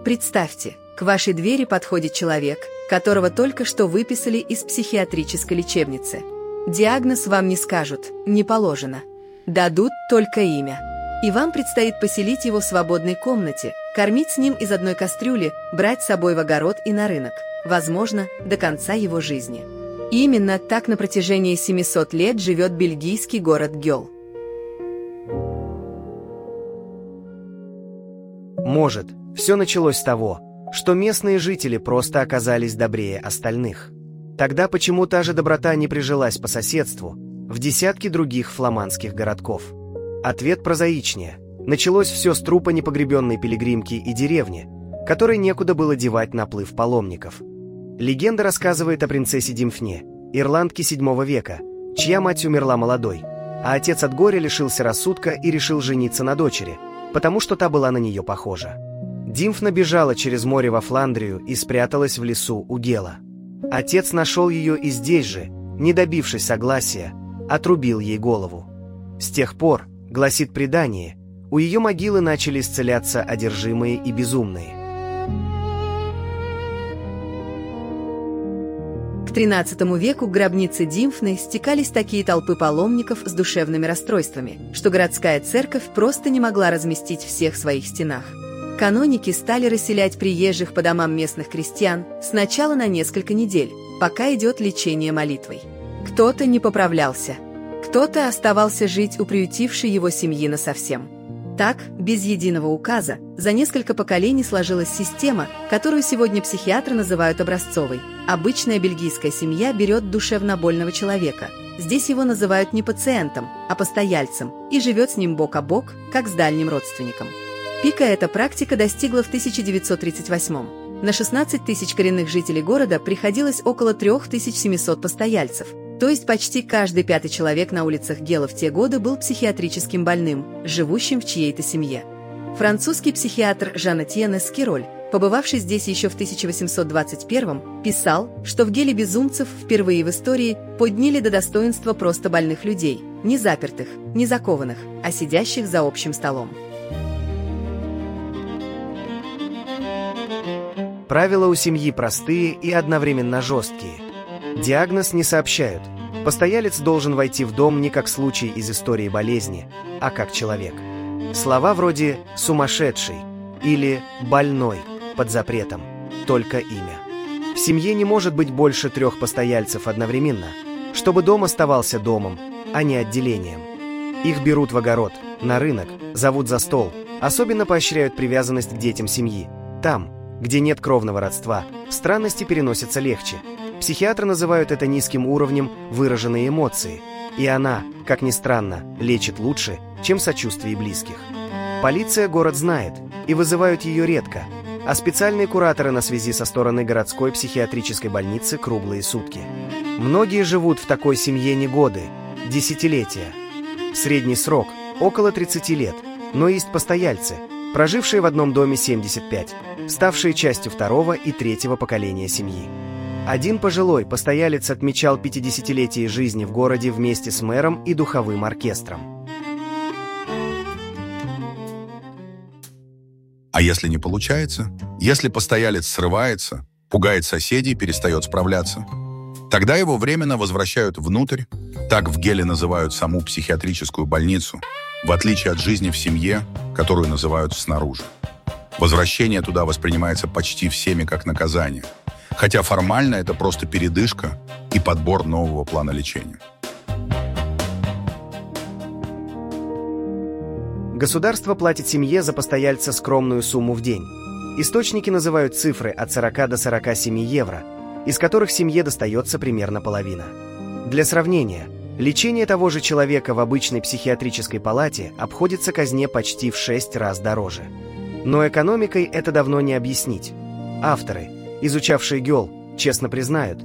Представьте, к вашей двери подходит человек, которого только что выписали из психиатрической лечебницы. Диагноз вам не скажут, не положено. Дадут только имя. И вам предстоит поселить его в свободной комнате, кормить с ним из одной кастрюли, брать с собой в огород и на рынок, возможно, до конца его жизни. Именно так на протяжении 700 лет живет бельгийский город Гёл. Может, все началось с того, что местные жители просто оказались добрее остальных. Тогда почему та же доброта не прижилась по соседству в десятки других фламандских городков? Ответ прозаичнее. Началось все с трупа непогребенной пилигримки и деревни, которой некуда было девать наплыв паломников. Легенда рассказывает о принцессе Димфне, ирландке VII века, чья мать умерла молодой, а отец от горя лишился рассудка и решил жениться на дочери, потому что та была на нее похожа. Димфна бежала через море во Фландрию и спряталась в лесу у Гела. Отец нашел ее и здесь же, не добившись согласия, отрубил ей голову. С тех пор, гласит предание, у ее могилы начали исцеляться одержимые и безумные. К XIII веку к гробнице Димфны стекались такие толпы паломников с душевными расстройствами, что городская церковь просто не могла разместить всех в своих стенах. Каноники стали расселять приезжих по домам местных крестьян сначала на несколько недель, пока идет лечение молитвой. Кто-то не поправлялся, кто-то оставался жить у приютившей его семьи насовсем. Так, без единого указа, за несколько поколений сложилась система, которую сегодня психиатры называют образцовой. Обычная бельгийская семья берет душевнобольного человека. Здесь его называют не пациентом, а постояльцем, и живет с ним бок о бок, как с дальним родственником. Пика эта практика достигла в 1938-м. На 16 тысяч коренных жителей города приходилось около 3700 постояльцев. То есть почти каждый пятый человек на улицах Гела в те годы был психиатрическим больным, живущим в чьей-то семье. Французский психиатр Жан-Этьен Эскироль, побывавший здесь еще в 1821-м, писал, что в Геле безумцев впервые в истории подняли до достоинства просто больных людей, не запертых, не закованных, а сидящих за общим столом. Правила у семьи простые и одновременно жесткие. Диагноз не сообщают. Постоялец должен войти в дом не как случай из истории болезни, а как человек. Слова вроде «сумасшедший» или «больной» под запретом, только имя. В семье не может быть больше 3 постояльцев одновременно, чтобы дом оставался домом, а не отделением. Их берут в огород, на рынок, зовут за стол, особенно поощряют привязанность к детям семьи. Там, где нет кровного родства, странности переносятся легче. Психиатры называют это низким уровнем выраженной эмоции, и она, как ни странно, лечит лучше, чем сочувствие близких. Полиция город знает, и вызывают ее редко, а специальные кураторы на связи со стороны городской психиатрической больницы круглые сутки. Многие живут в такой семье не годы, десятилетия. Средний срок – около 30 лет, но есть постояльцы, прожившие в одном доме 75, ставшие частью 2-го и 3-го поколения семьи. Один пожилой постоялец отмечал 50-летие жизни в городе вместе с мэром и духовым оркестром. А если не получается? Если постоялец срывается, пугает соседей, перестает справляться? Тогда его временно возвращают внутрь, так в Геле называют саму психиатрическую больницу, в отличие от жизни в семье, которую называют снаружи. Возвращение туда воспринимается почти всеми как наказание, хотя формально это просто передышка и подбор нового плана лечения. Государство платит семье за постояльца скромную сумму в день. Источники называют цифры от 40 до 47 евро, из которых семье достается примерно половина. Для сравнения, лечение того же человека в обычной психиатрической палате обходится казне почти в 6 раз дороже. Но экономикой это давно не объяснить. Авторы, изучавшие Гёл, честно признают,